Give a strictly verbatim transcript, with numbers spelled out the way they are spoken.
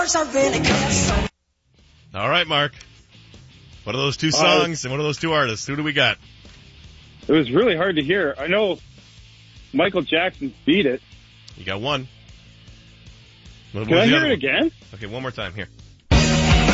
All right, Mark. What are those two songs uh, and what are those two artists? Who do we got? It was really hard to hear. I know Michael Jackson's Beat It. You got one. What Can I hear it one? again? Okay, one more time. Here.